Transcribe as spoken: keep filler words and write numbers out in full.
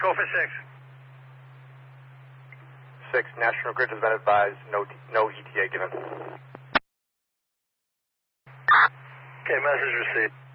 Go for six. Six, National Grid has been advised, no, no E T A given. Okay, message received.